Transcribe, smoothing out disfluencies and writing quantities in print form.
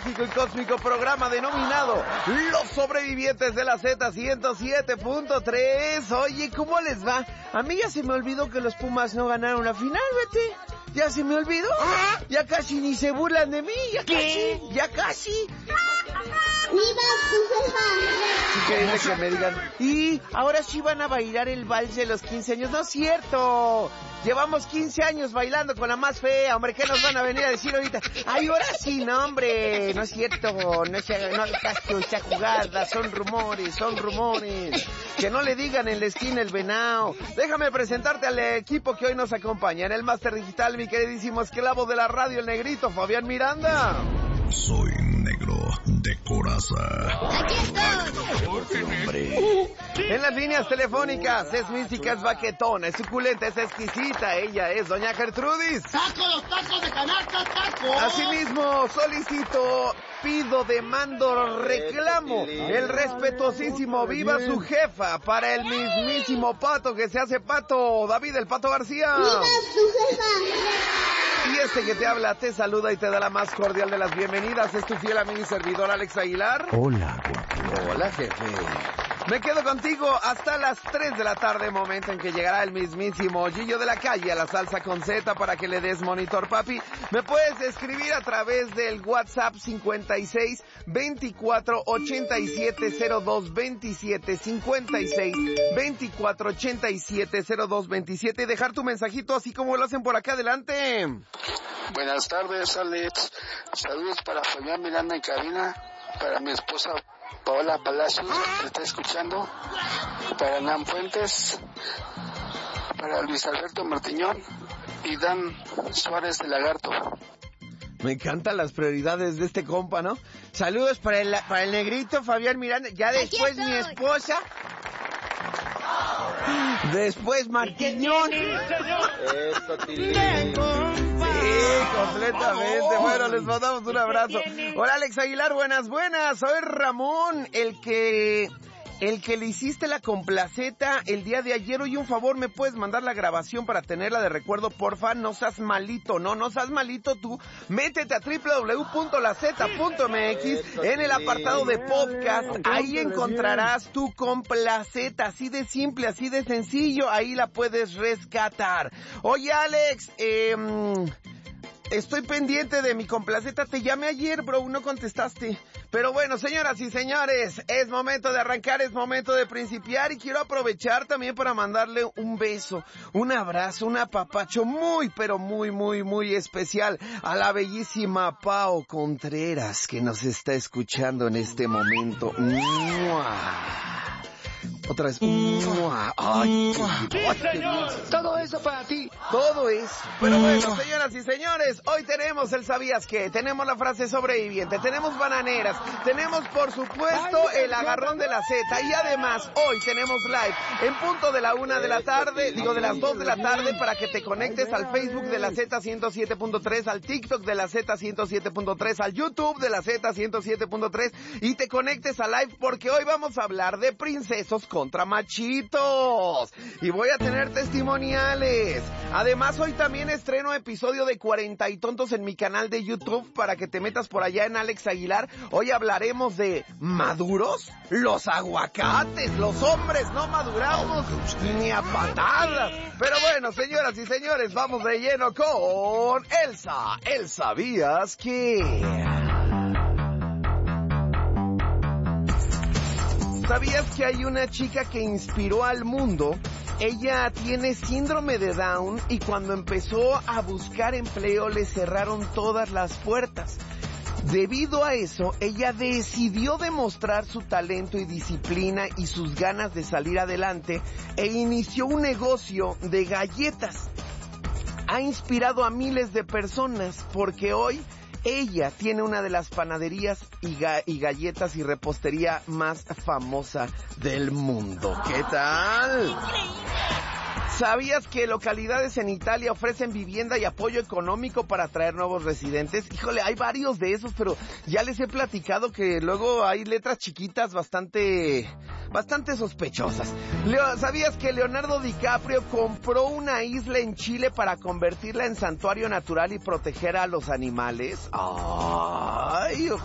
mágico y cósmico programa denominado Los Sobrevivientes de la Z107.3. Oye, ¿cómo les va? A mí ya se me olvidó que los Pumas no ganaron la final, vete. Ya se me olvidó. Ya casi ni se burlan de mí, ya casi. ¡Viva tu jefa! Increíble que me digan, y ahora sí van a bailar el vals de los 15 años. No es cierto. Llevamos 15 años bailando con la más fea, hombre. ¿Qué nos van a venir a decir ahorita? Ay, ahora sí, no, hombre. No es cierto. No hagas esta jugada. Son rumores. Que no le digan en la esquina el venao. Déjame presentarte al equipo que hoy nos acompaña. En el Máster Digital, mi queridísimo esclavo de la radio, el negrito, Fabián Miranda. Soy negro de coraza. ¡Aquí estoy! Hombre. En las líneas telefónicas, es mística, es baquetona, es suculenta, es exquisita. Ella es doña Gertrudis. ¡Saco los tacos de canasta, tacos! Asimismo, solicito, pido, demando, reclamo el respetuosísimo viva su jefa para el mismísimo pato que se hace pato, David el Pato García. ¡Viva tu jefa! Y este que te habla, te saluda y te da la más cordial de las bienvenidas. Es tu fiel amigo y servidor Alex Aguilar. Hola, guapo. Hola, jefe. Me quedo contigo hasta las 3 de la tarde, momento en que llegará el mismísimo Gillo de la Calle a la salsa con Z para que le des monitor, papi. Me puedes escribir a través del WhatsApp 56 24 87 02 27 56 24 87 02 27 y dejar tu mensajito así como lo hacen por acá adelante. Buenas tardes, Alex. Saludos para Fabián Miranda en cabina, para mi esposa Paola Palacios, que está escuchando, para Nan Fuentes, para Luis Alberto Martiñón y Dan Suárez de Lagarto. Me encantan las prioridades de este compa, ¿no? Saludos para el negrito Fabián Miranda, ya después mi esposa, después Martiñón. Eso, Sí, completamente. Bueno, les mandamos un abrazo. Hola, Alex Aguilar, buenas. Soy Ramón, el que le hiciste la complaceta el día de ayer. Oye, un favor, ¿me puedes mandar la grabación para tenerla de recuerdo, porfa? No seas malito, no seas malito tú. Métete a www.laz.mx en el apartado de podcast. Ahí encontrarás tu complaceta, así de simple, así de sencillo. Ahí la puedes rescatar. Oye, Alex, estoy pendiente de mi complaceta. Te llamé ayer, bro, no contestaste. Pero bueno, señoras y señores, es momento de arrancar, es momento de principiar y quiero aprovechar también para mandarle un beso, un abrazo, un apapacho muy, pero muy especial a la bellísima Pao Contreras que nos está escuchando en este momento. ¡Mua! Otra vez. ¡Ay! Todo eso para ti. Todo eso. Pero bueno, señoras y señores, hoy tenemos el ¿sabías qué? Tenemos la frase sobreviviente, tenemos bananeras, tenemos por supuesto el agarrón de la Z y además hoy tenemos live en punto de la 1 de la tarde, de las 2 de la tarde para que te conectes al Facebook de la Z107.3, al TikTok de la Z107.3, al YouTube de la Z107.3 y te conectes a live porque hoy vamos a hablar de princesos contra machitos y voy a tener testimoniales. Además hoy también estreno episodio de 40 y tontos en mi canal de YouTube para que te metas por allá en Alex Aguilar. Hoy hablaremos de ¿maduros? Los aguacates, los hombres no maduramos ni a patadas. Pero bueno, señoras y señores, vamos de lleno con Elsa. ¿El sabías que? ¿Sabías que hay una chica que inspiró al mundo? Ella tiene síndrome de Down y cuando empezó a buscar empleo le cerraron todas las puertas. Debido a eso, ella decidió demostrar su talento y disciplina y sus ganas de salir adelante e inició un negocio de galletas. Ha inspirado a miles de personas porque hoy ella tiene una de las panaderías y galletas y repostería más famosa del mundo. ¿Qué tal? ¿Sabías que localidades en Italia ofrecen vivienda y apoyo económico para atraer nuevos residentes? Híjole, hay varios de esos, pero ya les he platicado que luego hay letras chiquitas bastante sospechosas. ¿Sabías que Leonardo DiCaprio compró una isla en Chile para convertirla en santuario natural y proteger a los animales? ¡Ay!